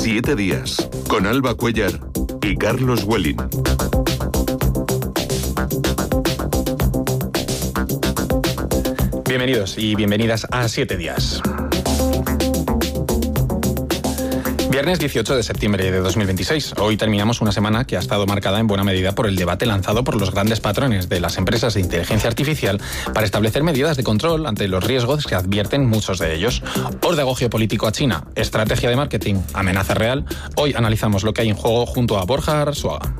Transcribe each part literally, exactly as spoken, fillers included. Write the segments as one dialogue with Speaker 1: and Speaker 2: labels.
Speaker 1: Siete días, con Alba Cuellar y Carlos Welling.
Speaker 2: Bienvenidos y bienvenidas a Siete días. Viernes dieciocho de septiembre de dos mil veintiséis. Hoy terminamos una semana que ha estado marcada en buena medida por el debate lanzado por los grandes patrones de las empresas de inteligencia artificial para establecer medidas de control ante los riesgos que advierten muchos de ellos. Órdago geopolítico a China, estrategia de marketing, amenaza real. Hoy analizamos lo que hay en juego junto a Borja Arzuaga.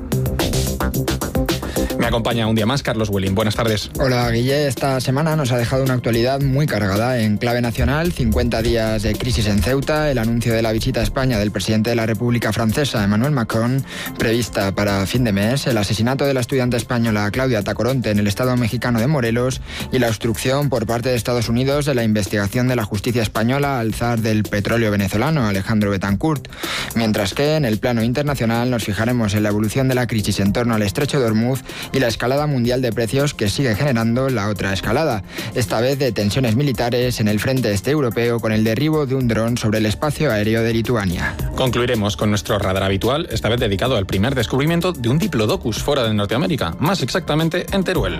Speaker 2: Me acompaña un día más Carlos Welling. Buenas tardes.
Speaker 3: Hola, Guille. Esta semana nos ha dejado una actualidad muy cargada. En clave nacional, cincuenta días de crisis en Ceuta, el anuncio de la visita a España del presidente de la República Francesa, Emmanuel Macron, prevista para fin de mes, el asesinato de la estudiante española Claudia Tacoronte en el estado mexicano de Morelos y la obstrucción por parte de Estados Unidos de la investigación de la justicia española al zar del petróleo venezolano, Alejandro Betancourt. Mientras que, en el plano internacional, nos fijaremos en la evolución de la crisis en torno al estrecho de Hormuz y la escalada mundial de precios que sigue generando la otra escalada, esta vez de tensiones militares en el frente este europeo con el derribo de un dron sobre el espacio aéreo de Lituania.
Speaker 2: Concluiremos con nuestro radar habitual, esta vez dedicado al primer descubrimiento de un Diplodocus fuera de Norteamérica, más exactamente en Teruel.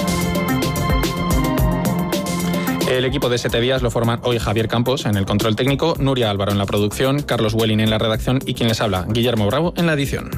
Speaker 2: El equipo de Siete días lo forman hoy Javier Campos en el control técnico, Nuria Álvaro en la producción, Carlos Welling en la redacción y quien les habla, Guillermo Bravo en la edición.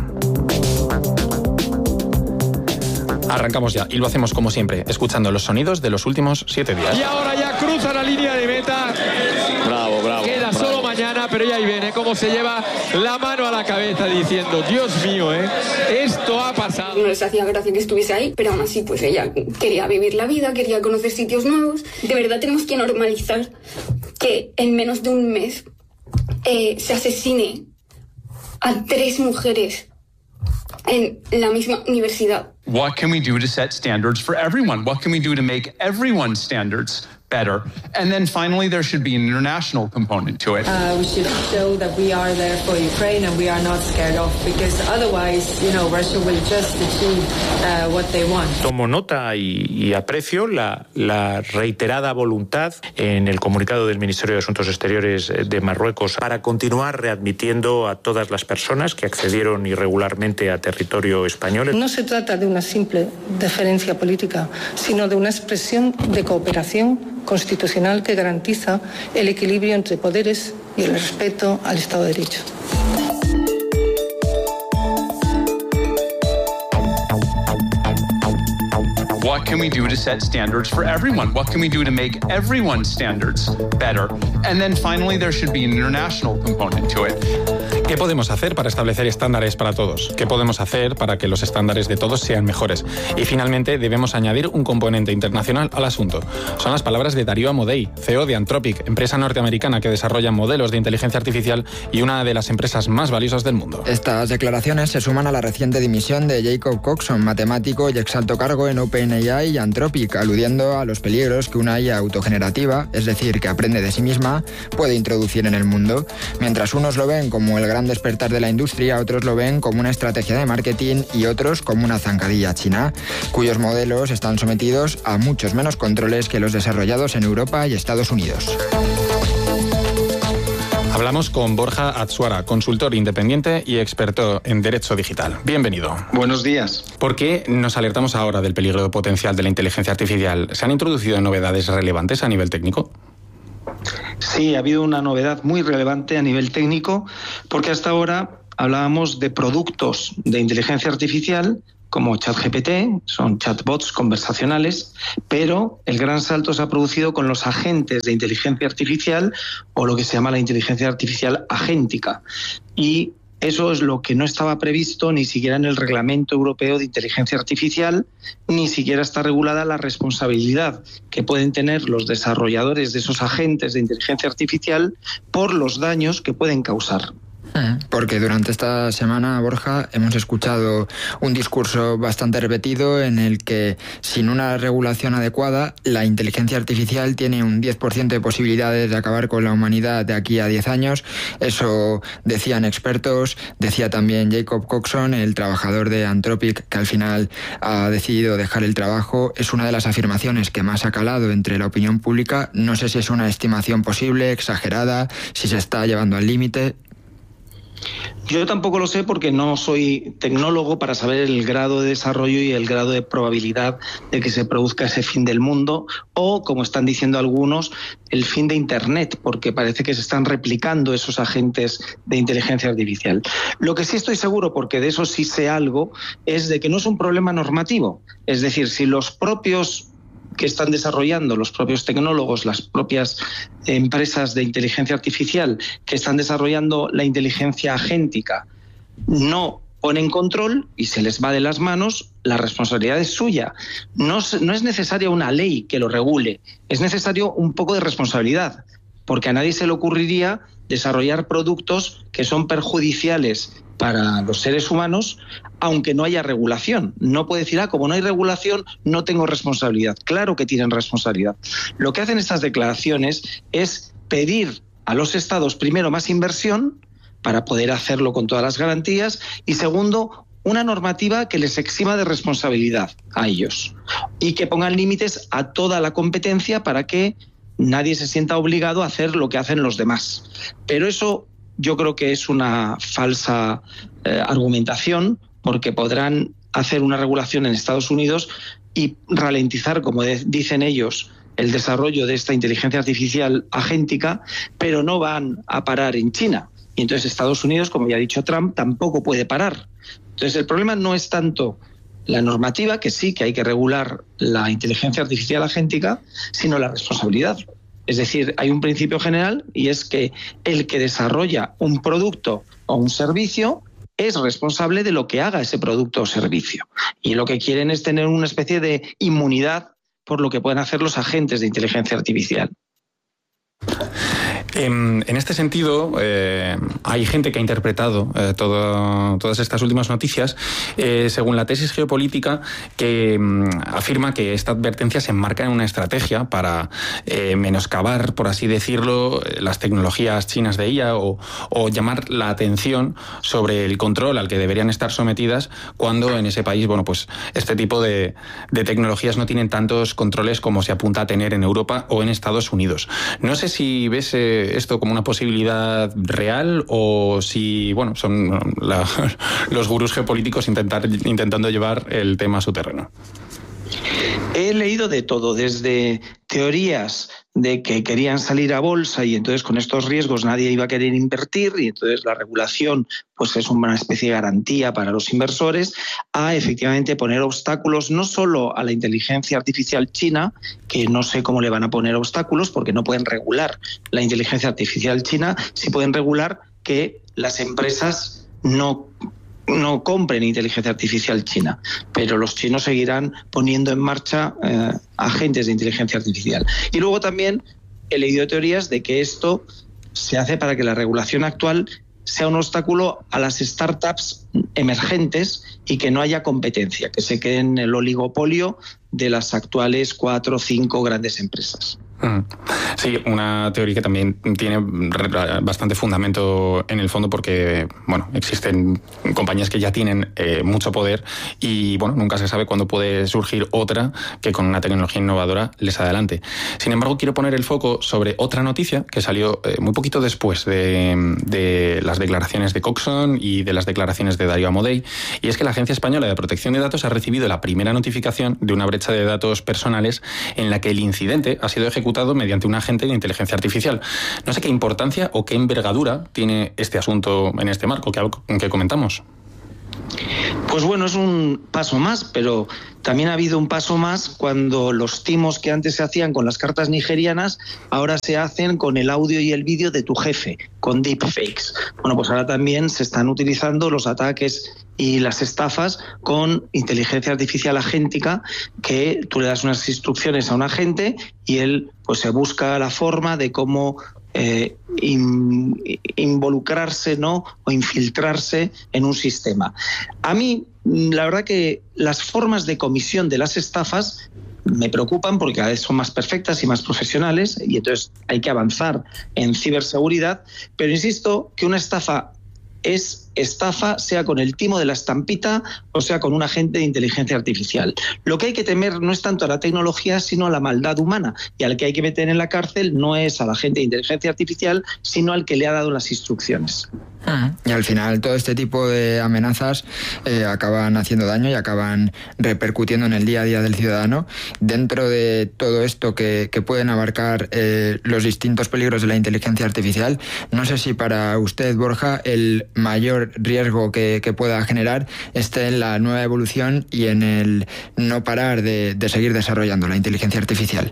Speaker 2: Arrancamos ya y lo hacemos como siempre, escuchando los sonidos de los últimos siete días.
Speaker 4: Y ahora ya cruza la línea de meta.
Speaker 5: Bravo, bravo.
Speaker 4: Queda
Speaker 5: bravo.
Speaker 4: solo mañana, pero ya ahí viene cómo se lleva la mano a la cabeza diciendo, Dios mío, ¿eh? Esto ha pasado.
Speaker 6: No les hacía gracia que estuviese ahí, pero aún así pues ella quería vivir la vida, quería conocer sitios nuevos. De verdad tenemos que normalizar que en menos de un mes eh, se asesine a tres mujeres en la misma universidad.
Speaker 5: What can we do to set standards for everyone? What can we do to make everyone's standards better? And then finally, there should be an international component to it.
Speaker 7: Uh, we should show that we are there for Ukraine and we are not scared of, because otherwise, you know, Russia will just achieve uh, what they want.
Speaker 8: Tomo nota y, y aprecio la, la reiterada voluntad en el comunicado del Ministerio de Asuntos Exteriores de Marruecos para continuar readmitiendo a todas las personas que accedieron irregularmente a territorio español.
Speaker 9: No se trata de una simple deferencia política, sino de una expresión de cooperación constitucional que garantiza el equilibrio entre poderes y el respeto al Estado de Derecho.
Speaker 5: What can we do to set standards for everyone? What can we do to make everyone's standards better? And then finally, there should be an international component to it.
Speaker 2: ¿Qué podemos hacer para establecer estándares para todos? ¿Qué podemos hacer para que los estándares de todos sean mejores? Y finalmente debemos añadir un componente internacional al asunto. Son las palabras de Darío Amodei, C E O de Anthropic, empresa norteamericana que desarrolla modelos de inteligencia artificial y una de las empresas más valiosas del mundo.
Speaker 3: Estas declaraciones se suman a la reciente dimisión de Jacob Coxon, matemático y exalto cargo en OpenAI y Anthropic, aludiendo a los peligros que una I A autogenerativa, es decir, que aprende de sí misma, puede introducir en el mundo. Mientras unos lo ven como el gran despertar de la industria, otros lo ven como una estrategia de marketing y otros como una zancadilla china, cuyos modelos están sometidos a muchos menos controles que los desarrollados en Europa y Estados Unidos.
Speaker 2: Hablamos con Borja Arzuaga, consultor independiente y experto en derecho digital. Bienvenido.
Speaker 10: Buenos días.
Speaker 2: ¿Por qué nos alertamos ahora del peligro potencial de la inteligencia artificial? ¿Se han introducido novedades relevantes a nivel técnico?
Speaker 10: Sí, ha habido una novedad muy relevante a nivel técnico, porque hasta ahora hablábamos de productos de inteligencia artificial como ChatGPT, son chatbots conversacionales, pero el gran salto se ha producido con los agentes de inteligencia artificial o lo que se llama la inteligencia artificial agéntica. Y eso es lo que no estaba previsto ni siquiera en el Reglamento Europeo de Inteligencia Artificial, ni siquiera está regulada la responsabilidad que pueden tener los desarrolladores de esos agentes de inteligencia artificial por los daños que pueden causar.
Speaker 3: Porque durante esta semana, Borja, hemos escuchado un discurso bastante repetido en el que, sin una regulación adecuada, la inteligencia artificial tiene un diez por ciento de posibilidades de acabar con la humanidad de aquí a diez años. Eso decían expertos, decía también Jacob Coxon, el trabajador de Anthropic, que al final ha decidido dejar el trabajo. Es una de las afirmaciones que más ha calado entre la opinión pública. No sé si es una estimación posible, exagerada, si se está llevando al límite.
Speaker 10: Yo tampoco lo sé porque no soy tecnólogo para saber el grado de desarrollo y el grado de probabilidad de que se produzca ese fin del mundo o, como están diciendo algunos, el fin de Internet, porque parece que se están replicando esos agentes de inteligencia artificial. Lo que sí estoy seguro, porque de eso sí sé algo, es de que no es un problema normativo. Es decir, si los propios que están desarrollando, los propios tecnólogos, las propias empresas de inteligencia artificial que están desarrollando la inteligencia agéntica, no ponen control y se les va de las manos, la responsabilidad es suya. No, no es necesaria una ley que lo regule, es necesario un poco de responsabilidad, porque a nadie se le ocurriría desarrollar productos que son perjudiciales para los seres humanos, aunque no haya regulación. No puede decir, ah, como no hay regulación, no tengo responsabilidad. Claro que tienen responsabilidad. Lo que hacen estas declaraciones es pedir a los estados, primero, más inversión para poder hacerlo con todas las garantías, y segundo, una normativa que les exima de responsabilidad a ellos y que pongan límites a toda la competencia para que nadie se sienta obligado a hacer lo que hacen los demás. Pero eso yo creo que es una falsa eh, argumentación, porque podrán hacer una regulación en Estados Unidos y ralentizar, como de, dicen ellos, el desarrollo de esta inteligencia artificial agéntica, pero no van a parar en China. Y entonces Estados Unidos, como ya ha dicho Trump, tampoco puede parar. Entonces el problema no es tanto la normativa, que sí que hay que regular la inteligencia artificial agéntica, sino la responsabilidad. Es decir, hay un principio general y es que el que desarrolla un producto o un servicio es responsable de lo que haga ese producto o servicio. Y lo que quieren es tener una especie de inmunidad por lo que pueden hacer los agentes de inteligencia artificial.
Speaker 2: En, en este sentido, eh, hay gente que ha interpretado eh, todo, todas estas últimas noticias eh, según la tesis geopolítica que mm, afirma que esta advertencia se enmarca en una estrategia para eh, menoscabar, por así decirlo, las tecnologías chinas de I A o, o llamar la atención sobre el control al que deberían estar sometidas cuando en ese país, bueno, pues este tipo de, de tecnologías no tienen tantos controles como se apunta a tener en Europa o en Estados Unidos. No sé si ves eh, esto como una posibilidad real o si, bueno, son la, los gurús geopolíticos intentar, intentando llevar el tema a su terreno.
Speaker 10: He leído de todo, desde teorías de que querían salir a bolsa y entonces con estos riesgos nadie iba a querer invertir y entonces la regulación pues es una especie de garantía para los inversores, a efectivamente poner obstáculos no solo a la inteligencia artificial china, que no sé cómo le van a poner obstáculos porque no pueden regular la inteligencia artificial china, sí pueden regular que las empresas no no compren inteligencia artificial china, pero los chinos seguirán poniendo en marcha eh, agentes de inteligencia artificial. Y luego también he leído teorías de que esto se hace para que la regulación actual sea un obstáculo a las startups emergentes y que no haya competencia, que se quede en el oligopolio de las actuales cuatro o cinco grandes empresas.
Speaker 2: Sí, una teoría que también tiene bastante fundamento en el fondo porque, bueno, existen compañías que ya tienen eh, mucho poder y, bueno, nunca se sabe cuándo puede surgir otra que con una tecnología innovadora les adelante. Sin embargo, quiero poner el foco sobre otra noticia que salió eh, muy poquito después de, de las declaraciones de Coxon y de las declaraciones de Darío Amodei, y es que la Agencia Española de Protección de Datos ha recibido la primera notificación de una brecha de datos personales en la que el incidente ha sido ejecutado mediante un agente de inteligencia artificial. No sé qué importancia o qué envergadura tiene este asunto en este marco que, que comentamos.
Speaker 10: Pues bueno, es un paso más, pero también ha habido un paso más cuando los timos que antes se hacían con las cartas nigerianas ahora se hacen con el audio y el vídeo de tu jefe, con deepfakes. Bueno, pues ahora también se están utilizando los ataques y las estafas con inteligencia artificial agéntica, que tú le das unas instrucciones a un agente y él pues se busca la forma de cómo eh, in, involucrarse, ¿no?, o infiltrarse en un sistema. A mí, la verdad que las formas de comisión de las estafas me preocupan porque cada vez son más perfectas y más profesionales y entonces hay que avanzar en ciberseguridad, pero insisto que una estafa es estafa, sea con el timo de la estampita o sea con un agente de inteligencia artificial. Lo que hay que temer no es tanto a la tecnología, sino a la maldad humana. Y al que hay que meter en la cárcel no es al agente de inteligencia artificial, sino al que le ha dado las instrucciones.
Speaker 3: Y al final todo este tipo de amenazas eh, acaban haciendo daño y acaban repercutiendo en el día a día del ciudadano. Dentro de todo esto que, que pueden abarcar eh, los distintos peligros de la inteligencia artificial, no sé si para usted, Borja, el mayor riesgo que, que pueda generar esté en la nueva evolución y en el no parar de, de seguir desarrollando la inteligencia artificial.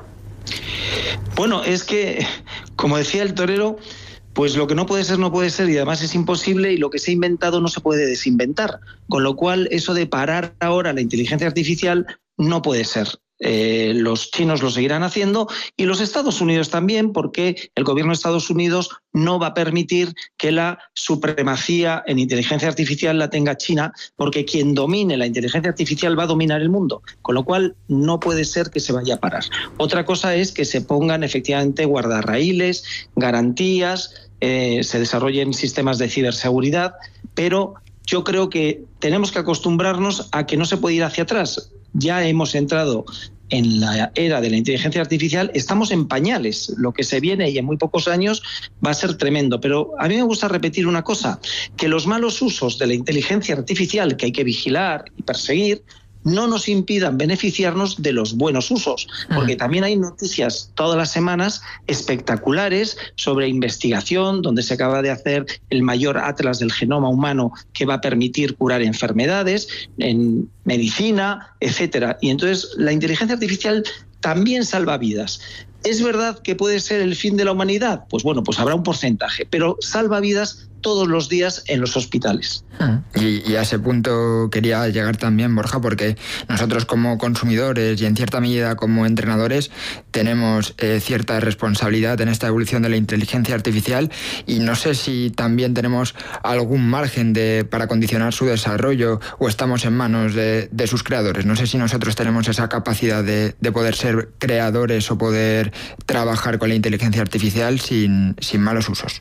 Speaker 10: Bueno, es que, como decía el torero, pues lo que no puede ser, no puede ser, y además es imposible, y lo que se ha inventado no se puede desinventar. Con lo cual, eso de parar ahora la inteligencia artificial no puede ser. Eh, los chinos lo seguirán haciendo y los Estados Unidos también, porque el gobierno de Estados Unidos no va a permitir que la supremacía en inteligencia artificial la tenga China, porque quien domine la inteligencia artificial va a dominar el mundo, con lo cual no puede ser que se vaya a parar. Otra cosa es que se pongan efectivamente guardarraíles, garantías, eh, se desarrollen sistemas de ciberseguridad, pero yo creo que tenemos que acostumbrarnos a que no se puede ir hacia atrás. Ya hemos entrado en la era de la inteligencia artificial, estamos en pañales. Lo que se viene y en muy pocos años va a ser tremendo. Pero a mí me gusta repetir una cosa, que los malos usos de la inteligencia artificial que hay que vigilar y perseguir no nos impidan beneficiarnos de los buenos usos, porque también hay noticias todas las semanas espectaculares sobre investigación, donde se acaba de hacer el mayor atlas del genoma humano que va a permitir curar enfermedades, en medicina, etcétera. Y entonces la inteligencia artificial también salva vidas. ¿Es verdad que puede ser el fin de la humanidad? Pues bueno, pues habrá un porcentaje, pero salva vidas todos los días en los hospitales.
Speaker 3: Y, y a ese punto quería llegar también, Borja, porque nosotros como consumidores y en cierta medida como entrenadores tenemos eh, cierta responsabilidad en esta evolución de la inteligencia artificial, y no sé si también tenemos algún margen de, para condicionar su desarrollo, o estamos en manos de, de sus creadores. No sé si nosotros tenemos esa capacidad de, de poder ser creadores o poder trabajar con la inteligencia artificial sin, sin malos usos.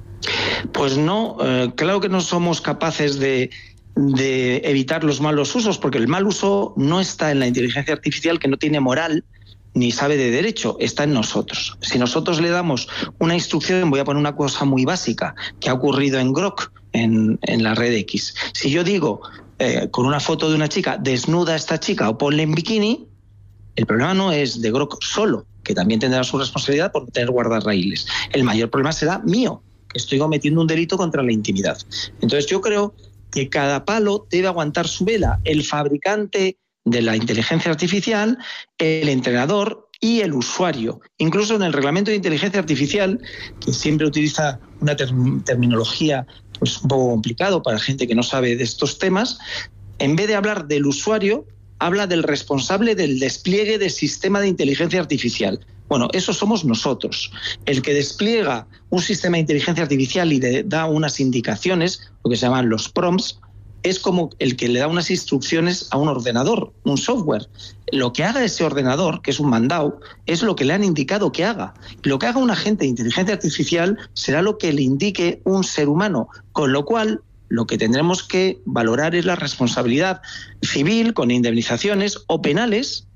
Speaker 10: Pues no, eh, claro que no somos capaces de, de evitar los malos usos, porque el mal uso no está en la inteligencia artificial, que no tiene moral ni sabe de derecho, está en nosotros. Si nosotros le damos una instrucción, voy a poner una cosa muy básica que ha ocurrido en Grok, en, en la red X. Si yo digo eh, con una foto de una chica, desnuda a esta chica o ponle en bikini, el problema no es de Grok solo, que también tendrá su responsabilidad por tener guardarraíles. El mayor problema será mío, que estoy cometiendo un delito contra la intimidad. Entonces yo creo que cada palo debe aguantar su vela. El fabricante de la inteligencia artificial, el entrenador y el usuario. Incluso en el reglamento de inteligencia artificial, que siempre utiliza una term- terminología pues, un poco complicado para gente que no sabe de estos temas, en vez de hablar del usuario, habla del responsable del despliegue del sistema de inteligencia artificial. Bueno, eso somos nosotros. El que despliega un sistema de inteligencia artificial y le da unas indicaciones, lo que se llaman los prompts, es como el que le da unas instrucciones a un ordenador, un software. Lo que haga ese ordenador, que es un mandado, es lo que le han indicado que haga. Lo que haga un agente de inteligencia artificial será lo que le indique un ser humano, con lo cual lo que tendremos que valorar es la responsabilidad civil con indemnizaciones o penales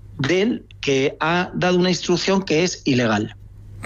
Speaker 10: del que ha dado una instrucción que es ilegal.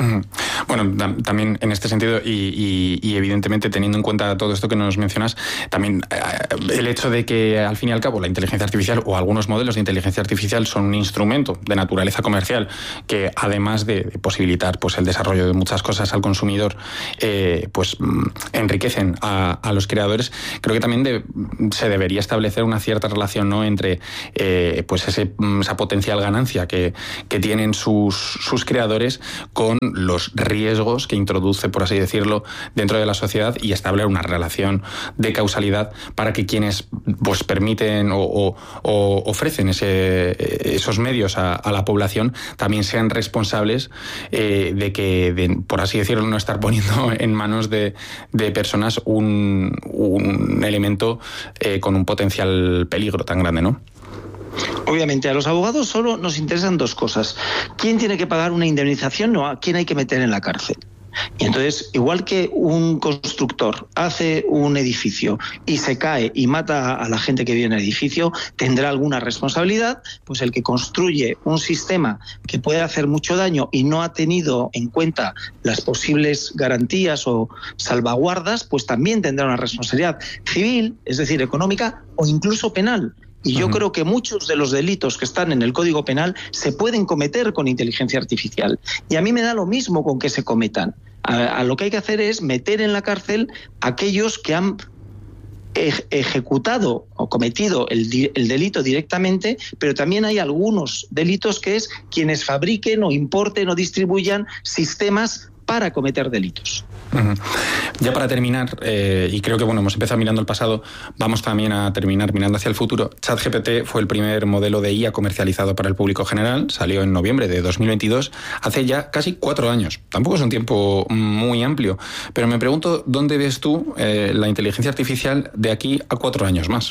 Speaker 2: Bueno, también en este sentido y, y, y evidentemente teniendo en cuenta todo esto que nos mencionas, también eh, el hecho de que al fin y al cabo la inteligencia artificial o algunos modelos de inteligencia artificial son un instrumento de naturaleza comercial que además de, de posibilitar pues el desarrollo de muchas cosas al consumidor, eh, pues enriquecen a, a los creadores. Creo que también de, se debería establecer una cierta relación, ¿no?, entre eh, pues ese, esa potencial ganancia que, que tienen sus, sus creadores con los riesgos que introduce, por así decirlo, dentro de la sociedad, y establecer una relación de causalidad para que quienes pues permiten o, o, o ofrecen ese, esos medios a, a la población también sean responsables eh, de que, de, por así decirlo, no estar poniendo en manos de, de personas un, un elemento eh, con un potencial peligro tan grande, ¿no?
Speaker 10: Obviamente, a los abogados solo nos interesan dos cosas. ¿Quién tiene que pagar una indemnización o a quién hay que meter en la cárcel? Y entonces, igual que un constructor hace un edificio y se cae y mata a la gente que vive en el edificio, tendrá alguna responsabilidad, pues el que construye un sistema que puede hacer mucho daño y no ha tenido en cuenta las posibles garantías o salvaguardas, pues también tendrá una responsabilidad civil, es decir, económica o incluso penal. Y yo uh-huh. creo que muchos de los delitos que están en el Código Penal se pueden cometer con inteligencia artificial. Y a mí me da lo mismo con que se cometan. A, a lo que hay que hacer es meter en la cárcel a aquellos que han ej- ejecutado o cometido el, di- el delito directamente, pero también hay algunos delitos que es quienes fabriquen o importen o distribuyan sistemas para cometer delitos.
Speaker 2: Uh-huh. Ya para terminar, eh, y creo que bueno, hemos empezado mirando el pasado, vamos también a terminar mirando hacia el futuro. ChatGPT fue el primer modelo de I A comercializado para el público general, salió en noviembre de dos mil veintidós, hace ya casi cuatro años. Tampoco es un tiempo muy amplio, pero me pregunto, ¿dónde ves tú eh, la inteligencia artificial de aquí a cuatro años más?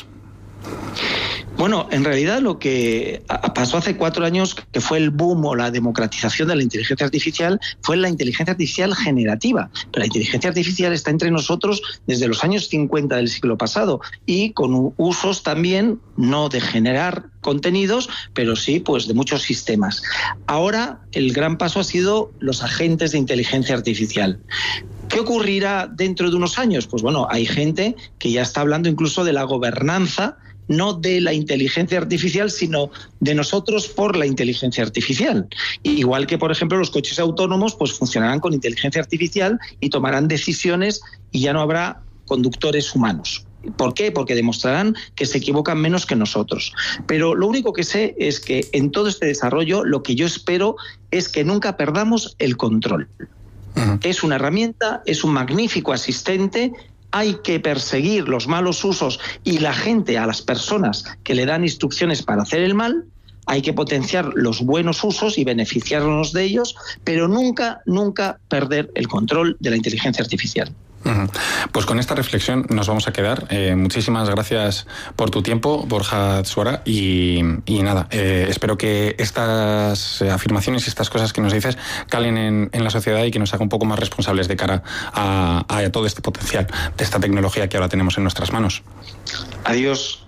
Speaker 10: Bueno, en realidad lo que pasó hace cuatro años, que fue el boom o la democratización de la inteligencia artificial, fue la inteligencia artificial generativa. Pero la inteligencia artificial está entre nosotros desde los años cincuenta del siglo pasado y con usos también, no de generar contenidos, pero sí pues de muchos sistemas. Ahora el gran paso ha sido los agentes de inteligencia artificial. ¿Qué ocurrirá dentro de unos años? Pues bueno, hay gente que ya está hablando incluso de la gobernanza, no de la inteligencia artificial, sino de nosotros por la inteligencia artificial. Igual que, por ejemplo, los coches autónomos pues funcionarán con inteligencia artificial y tomarán decisiones y ya no habrá conductores humanos. ¿Por qué? Porque demostrarán que se equivocan menos que nosotros. Pero lo único que sé es que en todo este desarrollo lo que yo espero es que nunca perdamos el control. Uh-huh. Es una herramienta, es un magnífico asistente. Hay que perseguir los malos usos y la gente, a las personas que le dan instrucciones para hacer el mal. Hay que potenciar los buenos usos y beneficiarnos de ellos, pero nunca, nunca perder el control de la inteligencia artificial.
Speaker 2: Uh-huh. Pues con esta reflexión nos vamos a quedar. Eh, muchísimas gracias por tu tiempo, Borja Zuara, y, y nada, eh, espero que estas afirmaciones y estas cosas que nos dices calen en, en la sociedad y que nos haga un poco más responsables de cara a, a todo este potencial de esta tecnología que ahora tenemos en nuestras manos.
Speaker 10: Adiós.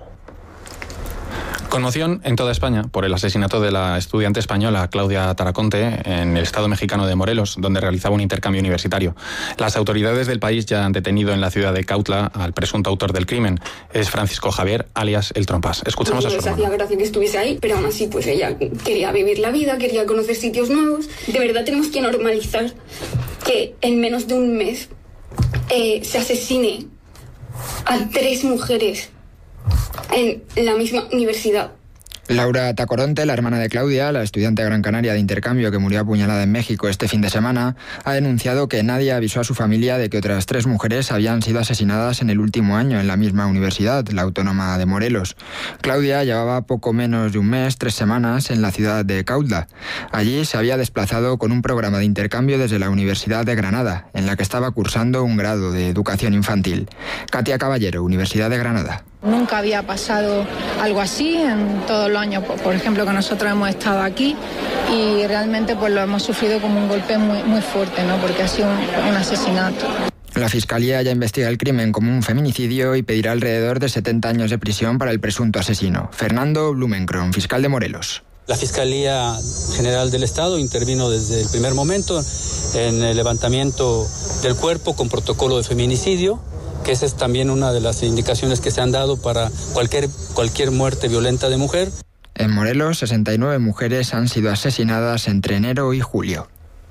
Speaker 2: Conmoción en toda España por el asesinato de la estudiante española Claudia Taraconte en el estado mexicano de Morelos, donde realizaba un intercambio universitario. Las autoridades del país ya han detenido en la ciudad de Cautla al presunto autor del crimen. Es Francisco Javier, alias El Trompas. Escuchamos
Speaker 6: pues
Speaker 2: a su
Speaker 6: hermano. Hacía gracia que estuviese ahí, pero aún así pues ella quería vivir la vida, quería conocer sitios nuevos. De verdad tenemos que normalizar que en menos de un mes eh, se asesine a tres mujeres en la misma universidad.
Speaker 3: Laura Tacoronte, la hermana de Claudia, la estudiante gran canaria de intercambio que murió apuñalada en México este fin de semana, ha denunciado que nadie avisó a su familia de que otras tres mujeres habían sido asesinadas en el último año en la misma universidad, la Autónoma de Morelos. Claudia llevaba poco menos de un mes, tres semanas, en la ciudad de Cautla. Allí se había desplazado con un programa de intercambio desde la Universidad de Granada, en la que estaba cursando un grado de educación infantil. Katia Caballero, Universidad de Granada.
Speaker 11: Nunca había pasado algo así en todos los años, por ejemplo, que nosotros hemos estado aquí, y realmente pues lo hemos sufrido como un golpe muy, muy fuerte, ¿no? Porque ha sido un, un asesinato.
Speaker 3: La Fiscalía ya investiga el crimen como un feminicidio y pedirá alrededor de setenta años de prisión para el presunto asesino. Fernando Blumenkron, fiscal de Morelos.
Speaker 12: La Fiscalía General del Estado intervino desde el primer momento en el levantamiento del cuerpo con protocolo de feminicidio, que esa es también una de las indicaciones que se han dado para cualquier, cualquier muerte violenta de mujer.
Speaker 3: En Morelos, sesenta y nueve mujeres han sido asesinadas entre enero y julio.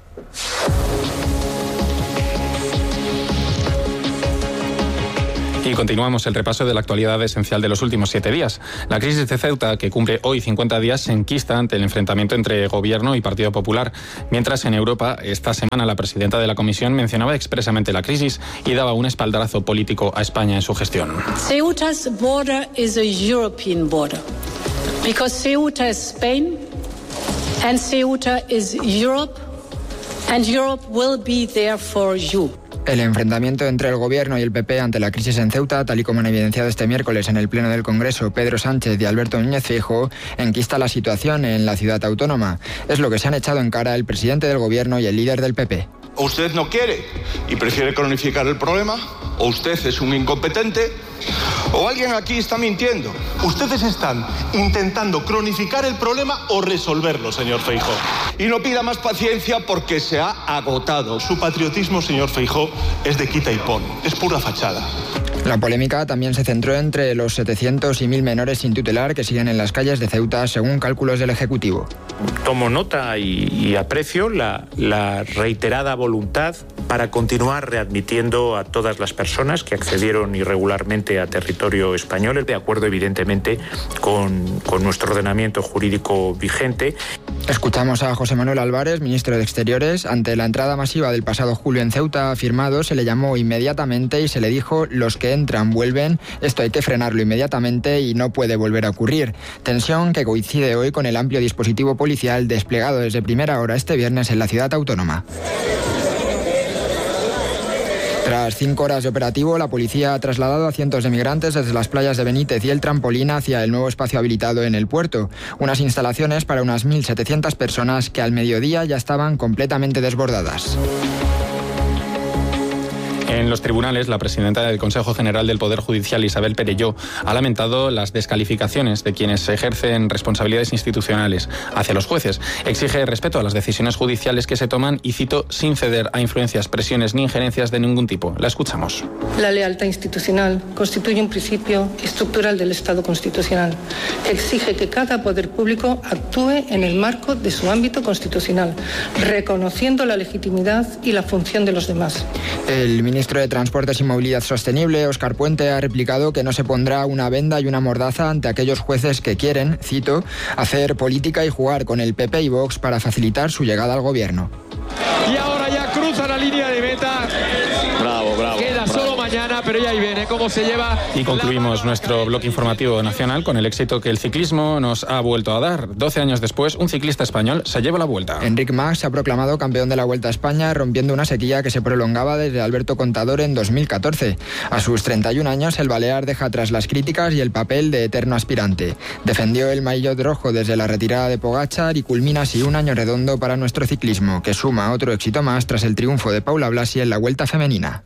Speaker 2: Y continuamos el repaso de la actualidad esencial de los últimos siete días. La crisis de Ceuta, que cumple hoy cincuenta días, se enquista ante el enfrentamiento entre Gobierno y Partido Popular. Mientras en Europa, esta semana la presidenta de la Comisión mencionaba expresamente la crisis y daba un espaldarazo político a España en su gestión.
Speaker 13: Ceuta's border is a European border, because Ceuta is Spain and Ceuta is Europe, and Europe will be there for you.
Speaker 3: El enfrentamiento entre el Gobierno y el P P ante la crisis en Ceuta, tal y como han evidenciado este miércoles en el Pleno del Congreso Pedro Sánchez y Alberto Núñez Feijóo, enquista la situación en la ciudad autónoma. Es lo que se han echado en cara el presidente del Gobierno y el líder del P P.
Speaker 14: O usted no quiere y prefiere cronificar el problema, o usted es un incompetente, o alguien aquí está mintiendo.
Speaker 15: Ustedes están intentando cronificar el problema o resolverlo, señor Feijóo.
Speaker 14: Y no pida más paciencia porque se ha agotado.
Speaker 15: Su patriotismo, señor Feijóo, es de quita y pon, es pura fachada.
Speaker 3: La polémica también se centró entre los setecientos y mil menores sin tutelar que siguen en las calles de Ceuta, según cálculos del Ejecutivo.
Speaker 8: Tomo nota y, y aprecio la, la reiterada voluntad para continuar readmitiendo a todas las personas que accedieron irregularmente a territorio español, de acuerdo evidentemente con, con nuestro ordenamiento jurídico vigente.
Speaker 3: Escuchamos a José Manuel Álvarez, ministro de Exteriores. Ante la entrada masiva del pasado julio en Ceuta, afirmado, se le llamó inmediatamente y se le dijo: los que entran vuelven, esto hay que frenarlo inmediatamente y no puede volver a ocurrir. Tensión que coincide hoy con el amplio dispositivo policial desplegado desde primera hora este viernes en la ciudad autónoma. Tras cinco horas de operativo, la policía ha trasladado a cientos de migrantes desde las playas de Benítez y el Trampolín hacia el nuevo espacio habilitado en el puerto. Unas instalaciones para unas mil setecientas personas que al mediodía ya estaban completamente desbordadas.
Speaker 2: En los tribunales, la presidenta del Consejo General del Poder Judicial, Isabel Perelló, ha lamentado las descalificaciones de quienes ejercen responsabilidades institucionales hacia los jueces. Exige respeto a las decisiones judiciales que se toman y, cito, sin ceder a influencias, presiones ni injerencias de ningún tipo. La escuchamos.
Speaker 9: La lealtad institucional constituye un principio estructural del Estado constitucional que exige que cada poder público actúe en el marco de su ámbito constitucional, reconociendo la legitimidad y la función de los demás.
Speaker 3: El ministro de Transportes y Movilidad Sostenible, Óscar Puente, ha replicado que no se pondrá una venda y una mordaza ante aquellos jueces que quieren, cito, hacer política y jugar con el P P y Vox para facilitar su llegada al gobierno.
Speaker 4: Y ahora ya cruza la línea de meta.
Speaker 16: Bravo, bravo.
Speaker 4: Queda
Speaker 16: bravo.
Speaker 4: solo mañana, pero ya ahí viene cómo se lleva.
Speaker 2: Y concluimos nuestro bloque informativo nacional con el éxito que el ciclismo nos ha vuelto a dar. doce años después, un ciclista español se lleva la Vuelta.
Speaker 3: Enric Mas se ha proclamado campeón de la Vuelta a España, rompiendo una sequía que se prolongaba desde Alberto Contador en dos mil catorce. A sus treinta y un años, el balear deja atrás las críticas y el papel de eterno aspirante. Defendió el maillot rojo desde la retirada de Pogačar y culmina así un año redondo para nuestro ciclismo, que suma otro éxito más tras el triunfo de Paula Blasi en la Vuelta femenina.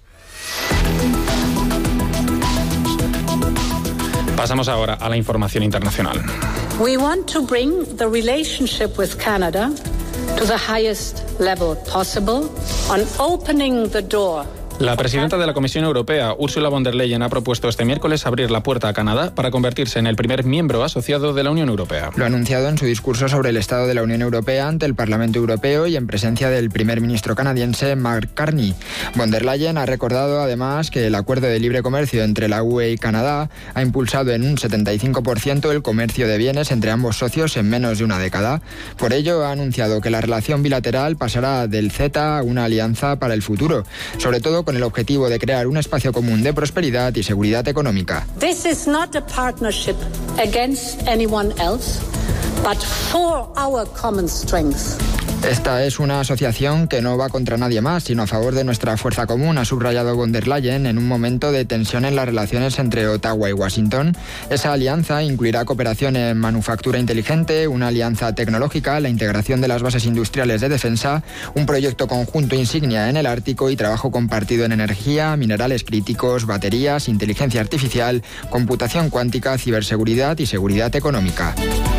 Speaker 2: Pasamos ahora a la información internacional.
Speaker 13: We want to bring the relationship with Canada to the highest level possible on opening the door.
Speaker 2: La presidenta de la Comisión Europea, Ursula von der Leyen, ha propuesto este miércoles abrir la puerta a Canadá para convertirse en el primer miembro asociado de la Unión Europea.
Speaker 3: Lo ha anunciado en su discurso sobre el estado de la Unión Europea ante el Parlamento Europeo y en presencia del primer ministro canadiense Mark Carney. Von der Leyen ha recordado además que el acuerdo de libre comercio entre la U E y Canadá ha impulsado en un setenta y cinco por ciento el comercio de bienes entre ambos socios en menos de una década. Por ello, ha anunciado que la relación bilateral pasará del CETA a una alianza para el futuro, sobre todo con el objetivo de crear un espacio común de prosperidad y seguridad económica.
Speaker 13: This is not a partnership against anyone else, but for our common strength.
Speaker 3: Esta es una asociación que no va contra nadie más, sino a favor de nuestra fuerza común, ha subrayado von der Leyen en un momento de tensión en las relaciones entre Ottawa y Washington. Esa alianza incluirá cooperación en manufactura inteligente, una alianza tecnológica, la integración de las bases industriales de defensa, un proyecto conjunto insignia en el Ártico y trabajo compartido en energía, minerales críticos, baterías, inteligencia artificial, computación cuántica, ciberseguridad y seguridad económica.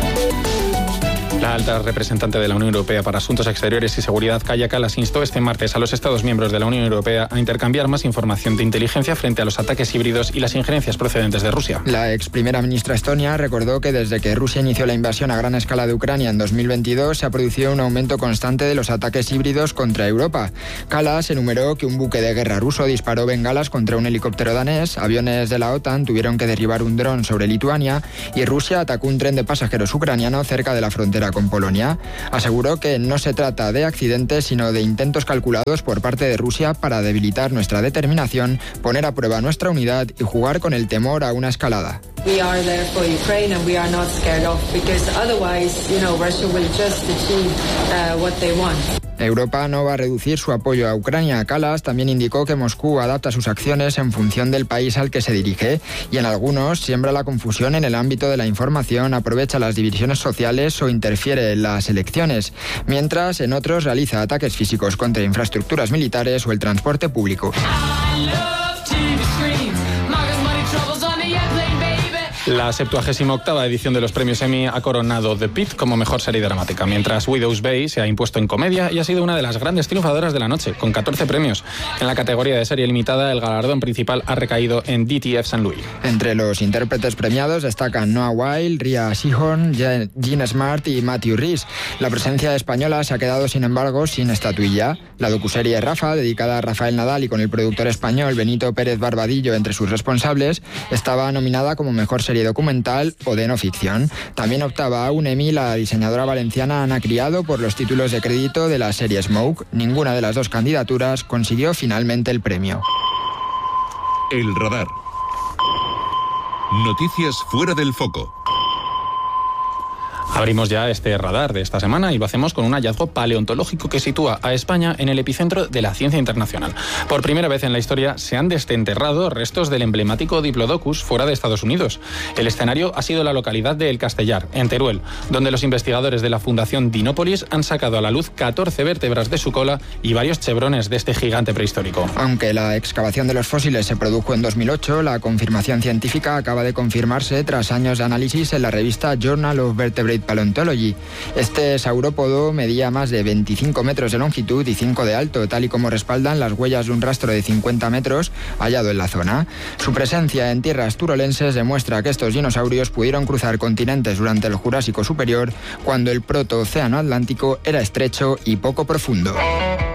Speaker 2: La alta representante de la Unión Europea para Asuntos Exteriores y Seguridad, Kaja Kallas, instó este martes a los Estados miembros de la Unión Europea a intercambiar más información de inteligencia frente a los ataques híbridos y las injerencias procedentes de Rusia.
Speaker 3: La ex primera ministra estonia recordó que desde que Rusia inició la invasión a gran escala de Ucrania en dos mil veintidós se ha producido un aumento constante de los ataques híbridos contra Europa. Kallas enumeró que un buque de guerra ruso disparó bengalas contra un helicóptero danés, aviones de la OTAN tuvieron que derribar un dron sobre Lituania y Rusia atacó un tren de pasajeros ucraniano cerca de la frontera con Polonia. Aseguró que no se trata de accidentes, sino de intentos calculados por parte de Rusia para debilitar nuestra determinación, poner a prueba nuestra unidad y jugar con el temor a una escalada.
Speaker 7: We are there for Ukraine and we are not scared of, because otherwise, you know, Russia will just achieve uh, what they want.
Speaker 3: Europa no va a reducir su apoyo a Ucrania. Kallas también indicó que Moscú adapta sus acciones en función del país al que se dirige y en algunos siembra la confusión en el ámbito de la información, aprovecha las divisiones sociales o interfiere en las elecciones, mientras en otros realiza ataques físicos contra infraestructuras militares o el transporte público.
Speaker 2: La septuagésima octava edición de los premios Emmy ha coronado The Pitt como mejor serie dramática, mientras Widow's Bay se ha impuesto en comedia y ha sido una de las grandes triunfadoras de la noche, con catorce premios. En la categoría de serie limitada, el galardón principal ha recaído en D T F Saint Louis.
Speaker 3: Entre los intérpretes premiados destacan Noah Wyle, Rhea Seehorn, Jean Smart y Matthew Rhys. La presencia española se ha quedado, sin embargo, sin estatuilla. La docuserie Rafa, dedicada a Rafael Nadal y con el productor español Benito Pérez Barbadillo entre sus responsables, estaba nominada como mejor serie documental o de no ficción. También optaba a un Emmy la diseñadora valenciana Ana Criado por los títulos de crédito de la serie Smoke. Ninguna de las dos candidaturas consiguió finalmente el premio.
Speaker 1: El radar. Noticias fuera del foco.
Speaker 2: Abrimos ya este radar de esta semana y lo hacemos con un hallazgo paleontológico que sitúa a España en el epicentro de la ciencia internacional. Por primera vez en la historia se han desenterrado restos del emblemático Diplodocus fuera de Estados Unidos. El escenario ha sido la localidad de El Castellar, en Teruel, donde los investigadores de la Fundación Dinópolis han sacado a la luz catorce vértebras de su cola y varios chevrones de este gigante prehistórico.
Speaker 3: Aunque la excavación de los fósiles se produjo en dos mil ocho, la confirmación científica acaba de confirmarse tras años de análisis en la revista Journal of Vertebrate Paleontology. Este saurópodo medía más de veinticinco metros de longitud y cinco de alto, tal y como respaldan las huellas de un rastro de cincuenta metros hallado en la zona. Su presencia en tierras turolenses demuestra que estos dinosaurios pudieron cruzar continentes durante el Jurásico Superior, cuando el proto-océano Atlántico era estrecho y poco profundo.